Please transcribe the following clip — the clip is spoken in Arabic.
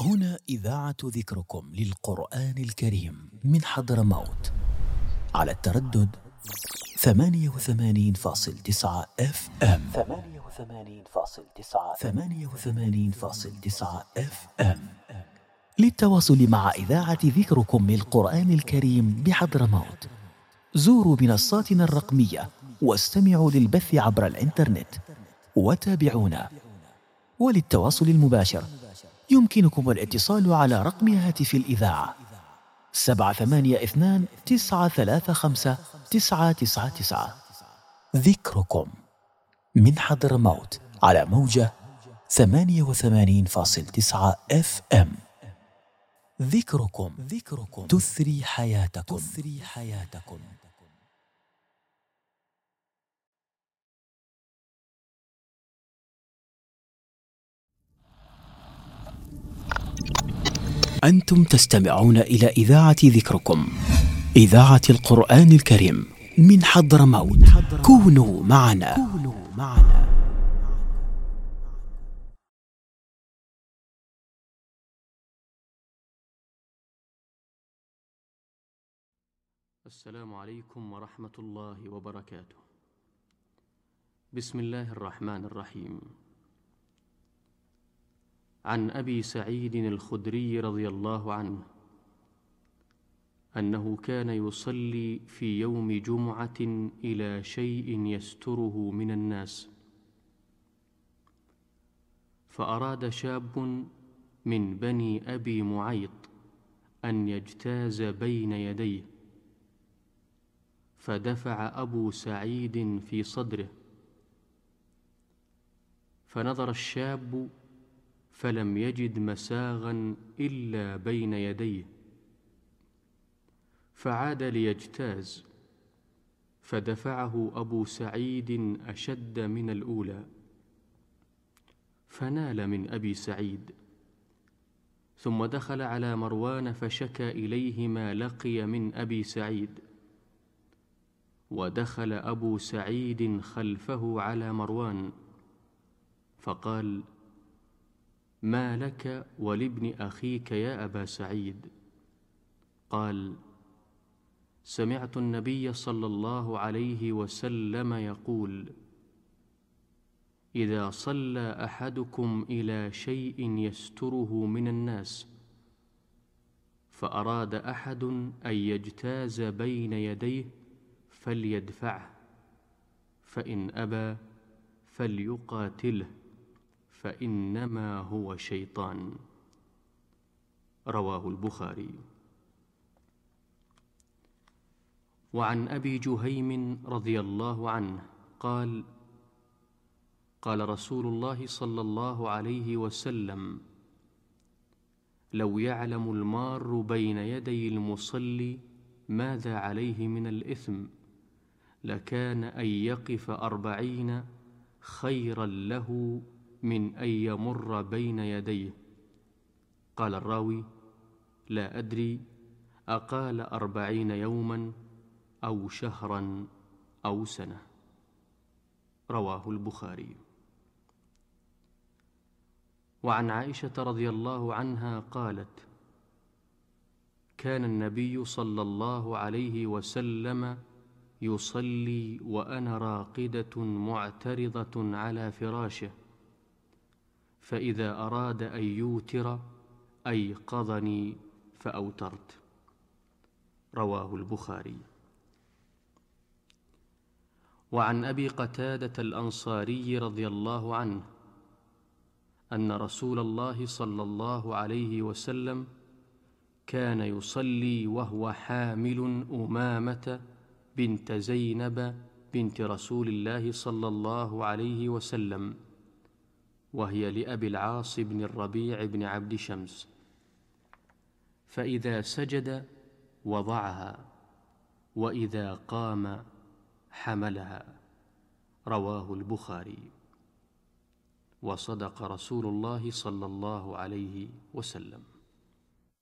هنا إذاعة ذكركم للقرآن الكريم من حضرموت على التردد 88.9 FM. 88.9 FM. للتواصل مع إذاعة ذكركم للقرآن الكريم بحضرموت زوروا منصاتنا الرقمية واستمعوا للبث عبر الإنترنت وتابعونا. وللتواصل المباشر يمكنكم الاتصال على رقم هاتف الإذاعة 782-935-999. ذكركم من حضرموت على موجة 88.9 FM. ذكركم تثري حياتكم. أنتم تستمعون إلى إذاعة ذكركم، إذاعة القرآن الكريم من حضرموت. كونوا معنا. السلام عليكم ورحمة الله وبركاته. بسم الله الرحمن الرحيم. عن أبي سعيد الخدري رضي الله عنه أنه كان يصلي في يوم جمعة إلى شيء يستره من الناس، فأراد شاب من بني أبي معيط أن يجتاز بين يديه، فدفع أبو سعيد في صدره، فنظر الشاب فلم يجد مساغا إلا بين يديه، فعاد ليجتاز، فدفعه أبو سعيد أشد من الأولى، فنال من أبي سعيد، ثم دخل على مروان فشكى إليه ما لقي من أبي سعيد، ودخل أبو سعيد خلفه على مروان فقال: ما لك ولابن أخيك يا أبا سعيد؟ قال: سمعت النبي صلى الله عليه وسلم يقول: إذا صلى أحدكم إلى شيء يستره من الناس، فأراد أحد أن يجتاز بين يديه فليدفعه، فإن أبى فليقاتله، فإنما هو شيطان. رواه البخاري. وعن أبي جهيم رضي الله عنه قال: قال رسول الله صلى الله عليه وسلم: لو يعلم المار بين يدي المصلي ماذا عليه من الإثم لكان أن يقف 40 خيرا له من أن يمر بين يديه. قال الراوي: لا أدري أقال 40 يوما أو شهرا أو سنة. رواه البخاري. وعن عائشة رضي الله عنها قالت: كان النبي صلى الله عليه وسلم يصلي وأنا راقدة معترضة على فراشه، فإذا أراد أن يوتر أيقظني فأوترت. رواه البخاري. وعن أبي قتادة الأنصاري رضي الله عنه أن رسول الله صلى الله عليه وسلم كان يصلي وهو حامل أمامة بنت زينب بنت رسول الله صلى الله عليه وسلم، وهي لأبي العاص بن الربيع بن عبد شمس، فإذا سجد وضعها، وإذا قام حملها. رواه البخاري. وصدق رسول الله صلى الله عليه وسلم.